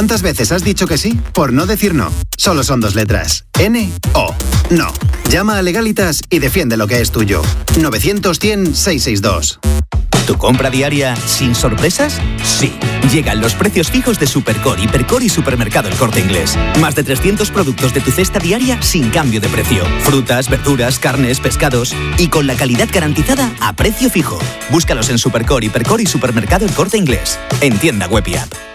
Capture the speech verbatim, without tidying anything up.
¿Cuántas veces has dicho que sí por no decir no? Solo son dos letras. N O. No. Llama a Legalitas y defiende lo que es tuyo. novecientos cien seiscientos sesenta y dos. ¿Tu compra diaria sin sorpresas? Sí. Llegan los precios fijos de Supercore, Hipercore y Supermercado El Corte Inglés. Más de trescientos productos de tu cesta diaria sin cambio de precio. Frutas, verduras, carnes, pescados y con la calidad garantizada a precio fijo. Búscalos en Supercore, Hipercore y Supermercado El Corte Inglés. En tienda web y app.